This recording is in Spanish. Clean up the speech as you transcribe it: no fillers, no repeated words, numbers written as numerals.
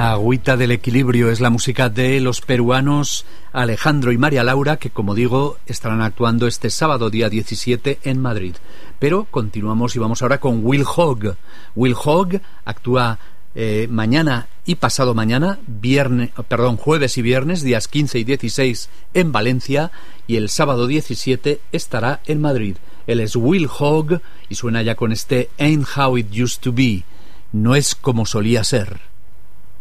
Agüita del Equilibrio es la música de los peruanos Alejandro y María Laura, que, como digo, estarán actuando este sábado día 17 en Madrid. Pero continuamos y vamos ahora con Will Hogg. Will Hogg actúa mañana y pasado mañana, jueves y viernes, días 15 y 16 en Valencia, y el sábado 17 estará en Madrid. Él es Will Hogg y suena ya con este Ain't How It Used to Be. No es como solía ser.